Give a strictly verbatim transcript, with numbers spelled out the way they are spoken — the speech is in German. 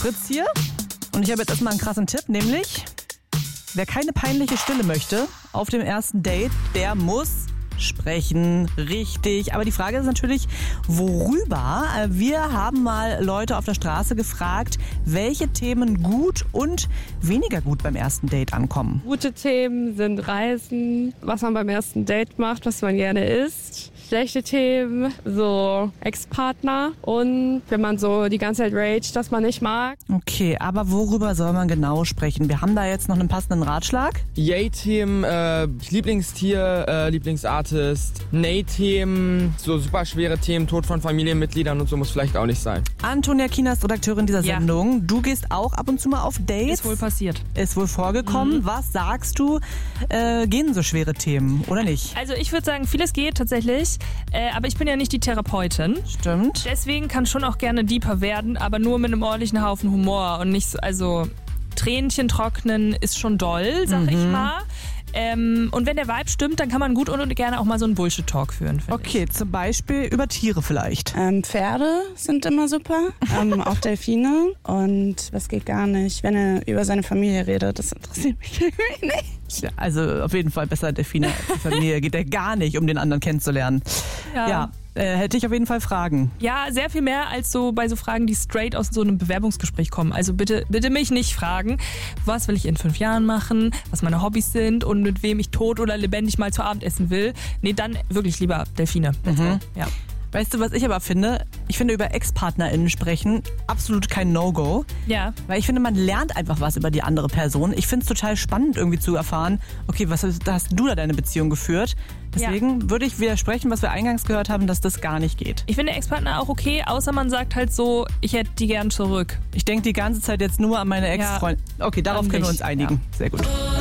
Fritz hier und ich habe jetzt erstmal einen krassen Tipp, nämlich wer keine peinliche Stille möchte auf dem ersten Date, der muss sprechen, richtig. Aber die Frage ist natürlich, worüber? Wir haben mal Leute auf der Straße gefragt, welche Themen gut und weniger gut beim ersten Date ankommen. Gute Themen sind Reisen, was man beim ersten Date macht, was man gerne isst. Schlechte Themen, so Ex-Partner und wenn man so die ganze Zeit raged, dass man nicht mag. Okay, aber worüber soll man genau sprechen? Wir haben da jetzt noch einen passenden Ratschlag. Yay-Themen, äh, Lieblingstier, äh, Lieblingsartist, Nay-Themen, so super schwere Themen, Tod von Familienmitgliedern und so muss vielleicht auch nicht sein. Antonia Kiener ist Redakteurin dieser Ja. Sendung. Du gehst auch ab und zu mal auf Dates. Ist wohl passiert. Ist wohl vorgekommen. Mhm. Was sagst du, äh, gehen so schwere Themen oder nicht? Also ich würde sagen, vieles geht tatsächlich, äh, aber ich bin ja nicht die Therapeutin. Stimmt. Deswegen kann schon auch gerne deeper werden, aber nur mit einem ordentlichen Haufen Humor und nicht so, also Tränchen trocknen ist schon doll, sag Mhm. ich mal. Ähm, und wenn der Vibe stimmt, dann kann man gut und gerne auch mal so einen Bullshit-Talk führen, finde Okay, zum Beispiel über Tiere vielleicht. Ähm, Pferde sind immer super, ähm, auch Delfine. Und was geht gar nicht, wenn er über seine Familie redet, das interessiert mich irgendwie nicht. Ja, also auf jeden Fall besser Delfine als die Familie. Geht ja gar nicht, um den anderen kennenzulernen. ich. Ja. Ja, äh, hätte ich auf jeden Fall Fragen. Ja, sehr viel mehr als so bei so Fragen, die straight aus so einem Bewerbungsgespräch kommen. Also bitte, bitte mich nicht fragen, was will ich in fünf Jahren machen, was meine Hobbys sind und mit wem ich tot oder lebendig mal zu Abend essen will. Nee, dann wirklich lieber Delfine. Let's Mhm. go. Ja. Weißt du, was ich aber finde? Ich finde, über Ex-PartnerInnen sprechen absolut kein No-Go. Ja. Weil ich finde, man lernt einfach was über die andere Person. Ich finde es total spannend, irgendwie zu erfahren, okay, was hast, hast du da deine Beziehung geführt? Deswegen würde ich widersprechen, was wir eingangs gehört haben, dass das gar nicht geht. Ich finde Ex-Partner auch okay, außer man sagt halt so, ich hätte die gern zurück. Ich denke die ganze Zeit jetzt nur an meine Ex-Freundin. Okay, darauf Dann können wir uns nicht, einigen. Sehr gut.